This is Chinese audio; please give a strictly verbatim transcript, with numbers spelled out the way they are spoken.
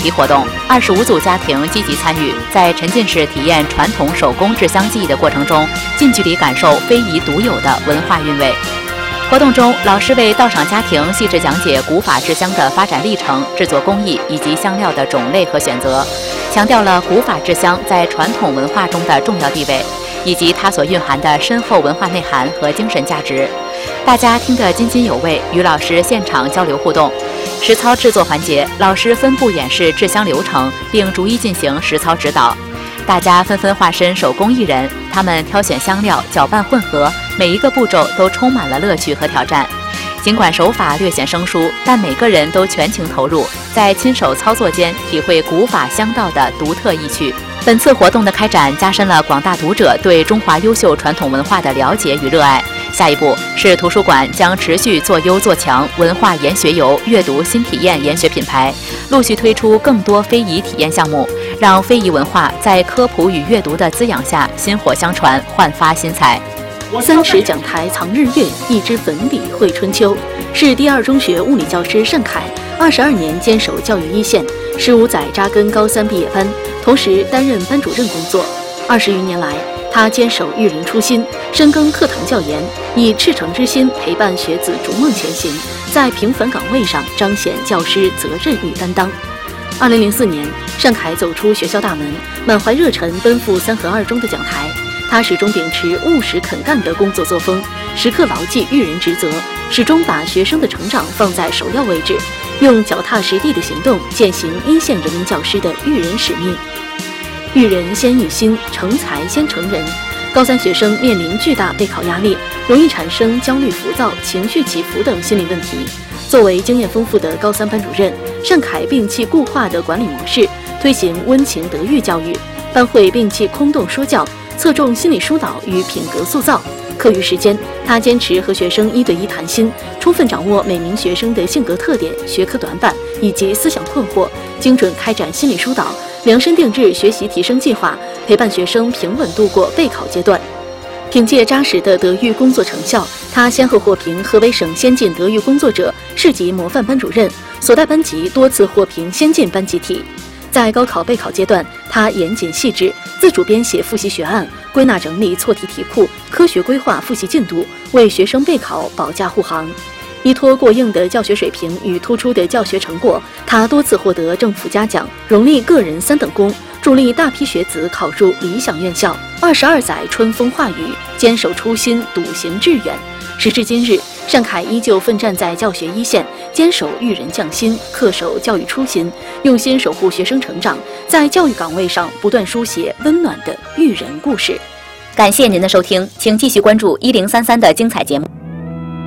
题活动，二十五组家庭积极参与，在沉浸式体验传统手工制香技艺的过程中，近距离感受非遗独有的文化韵味。活动中，老师为到场家庭细致讲解古法制香的发展历程、制作工艺以及香料的种类和选择，强调了古法制香在传统文化中的重要地位，以及它所蕴含的深厚文化内涵和精神价值。大家听得津津有味，与老师现场交流互动。实操制作环节，老师分步演示制香流程，并逐一进行实操指导。大家纷纷化身手工艺人，他们挑选香料、搅拌混合，每一个步骤都充满了乐趣和挑战。尽管手法略显生疏，但每个人都全情投入，在亲手操作间体会古法香道的独特意趣。本次活动的开展，加深了广大读者对中华优秀传统文化的了解与热爱。下一步是图书馆将持续做优做强文化研学游、阅读新体验研学品牌，陆续推出更多非遗体验项目，让非遗文化在科普与阅读的滋养下薪火相传，焕发新彩。 三尺讲台藏日月，一支粉笔绘春秋，是第二中学物理教师单凯二十二年坚守教育一线，十五载扎根高三毕业班，同时担任班主任工作。二十余年来，他坚守育人初心，深耕课堂教研，以赤诚之心陪伴学子逐梦前行，在平凡岗位上彰显教师责任与担当。二零零四年，单凯走出学校大门，满怀热忱奔赴三河二中的讲台。他始终秉持务实肯干的工作作风，时刻牢记育人职责，始终把学生的成长放在首要位置，用脚踏实地的行动践行一线人民教师的育人使命。育人先育心，成才先成人。高三学生面临巨大备考压力，容易产生焦虑、浮躁、情绪起伏等心理问题。作为经验丰富的高三班主任，单凯摒弃固化的管理模式，推行温情德育教育。班会摒弃空洞说教，侧重心理疏导与品格塑造。课余时间，他坚持和学生一对一谈心，充分掌握每名学生的性格特点、学科短板以及思想困惑，精准开展心理疏导，量身定制学习提升计划，陪伴学生平稳度过备考阶段。凭借扎实的德育工作成效，他先后获评河北省先进德育工作者、市级模范班主任，所带班级多次获评先进班集体。在高考备考阶段，他严谨细致，自主编写复习学案，归纳整理错题题库，科学规划复习进度，为学生备考保驾护航。依托过硬的教学水平与突出的教学成果，他多次获得政府嘉奖，荣立个人三等功，助力大批学子考入理想院校。二十二载春风化雨，坚守初心，笃行致远。时至今日，单凯依旧奋战在教学一线，坚守育人匠心，恪守教育初心，用心守护学生成长，在教育岗位上不断书写温暖的育人故事。 感谢您的收听，请继续关注一零三三的精彩节目。